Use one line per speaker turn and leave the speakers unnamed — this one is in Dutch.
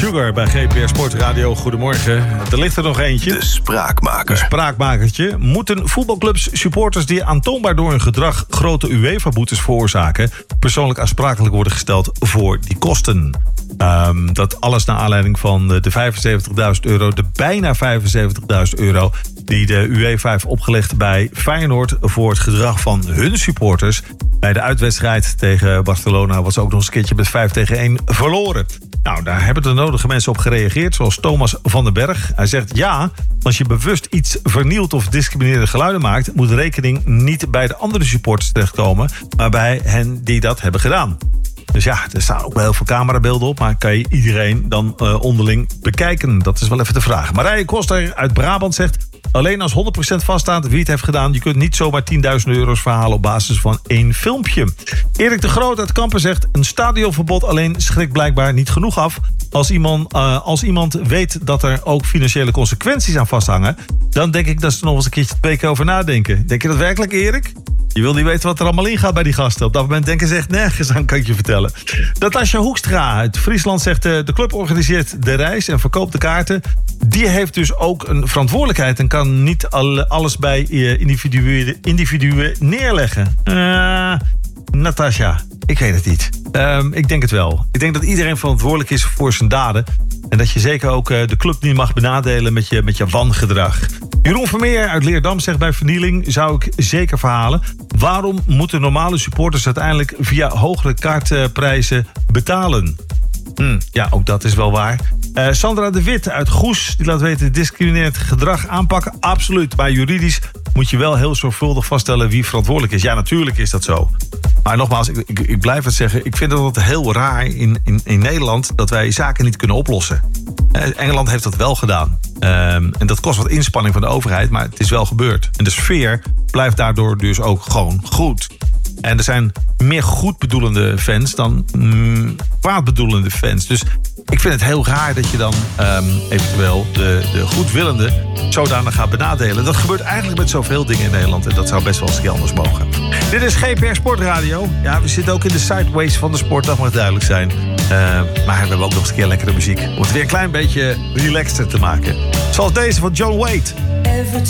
Sugar bij GPR Sportradio. Goedemorgen. Er ligt er nog eentje.
De spraakmaker.
Een spraakmakertje. Moeten voetbalclubs supporters die aantoonbaar door hun gedrag grote UEFA-boetes veroorzaken persoonlijk aansprakelijk worden gesteld voor die kosten? Dat alles naar aanleiding van de €75.000, de bijna €75.000... die de UEFA heeft opgelegd bij Feyenoord voor het gedrag van hun supporters. Bij de uitwedstrijd tegen Barcelona was ook nog eens een keertje met 5-1 verloren. Nou, daar hebben de nodige mensen op gereageerd, zoals Thomas van den Berg. Hij zegt, ja, als je bewust iets vernielt of discriminerende geluiden maakt, moet rekening niet bij de andere supporters terechtkomen, maar bij hen die dat hebben gedaan. Dus ja, er staan ook wel heel veel camerabeelden op, maar kan je iedereen dan onderling bekijken? Dat is wel even de vraag. Marije Koster uit Brabant zegt, alleen als 100% vaststaat wie het heeft gedaan, je kunt niet zomaar €10.000 verhalen op basis van 1 filmpje. Erik de Groot uit Kampen zegt, een stadionverbod alleen schrikt blijkbaar niet genoeg af. Als iemand weet dat er ook financiële consequenties aan vasthangen, dan denk ik dat ze er nog eens een keertje 2 keer over nadenken. Denk je dat werkelijk, Erik? Je wil niet weten wat er allemaal ingaat bij die gasten. Op dat moment denken ze echt nergens aan, kan ik je vertellen. Natasja Hoekstra uit Friesland zegt, de club organiseert de reis en verkoopt de kaarten. Die heeft dus ook een verantwoordelijkheid en kan niet alles bij individuen neerleggen. Natasja, ik weet het niet. Ik denk het wel. Ik denk dat iedereen verantwoordelijk is voor zijn daden. En dat je zeker ook de club niet mag benadelen met je wangedrag. Jeroen Vermeer uit Leerdam zegt, bij vernieling zou ik zeker verhalen. Waarom moeten normale supporters uiteindelijk via hogere kaartprijzen betalen? Ja, ook dat is wel waar. Sandra de Wit uit Goes, die laat weten, discriminerend gedrag aanpakken. Absoluut, maar juridisch moet je wel heel zorgvuldig vaststellen wie verantwoordelijk is. Ja, natuurlijk is dat zo. Maar nogmaals, ik blijf het zeggen, ik vind het heel raar in Nederland dat wij zaken niet kunnen oplossen. Engeland heeft dat wel gedaan. En dat kost wat inspanning van de overheid, maar het is wel gebeurd. En de sfeer blijft daardoor dus ook gewoon goed. En er zijn meer goedbedoelende fans dan kwaadbedoelende fans. Dus ik vind het heel raar dat je dan eventueel de goedwillende zodanig gaat benadelen. Dat gebeurt eigenlijk met zoveel dingen in Nederland. En dat zou best wel eens een keer anders mogen. Dit is GPR Sportradio. Ja, we zitten ook in de sideways van de sport, dat mag duidelijk zijn. Maar we hebben ook nog eens een keer lekkere muziek. Om het weer een klein beetje relaxter te maken. Zoals deze van John Waite.